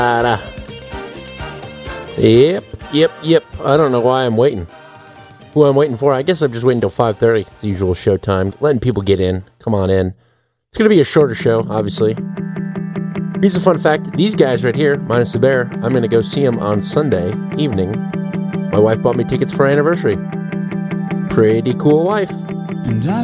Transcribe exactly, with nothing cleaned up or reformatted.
Yep, yep, yep. I don't know why I'm waiting. Who I'm waiting for? I guess I'm just waiting until five thirty. It's the usual show time. Letting people get in. Come on in. It's going to be a shorter show, obviously. Here's a fun fact. These guys right here, minus the bear, I'm going to go see them on Sunday evening. My wife bought me tickets for our anniversary. Pretty cool wife. And I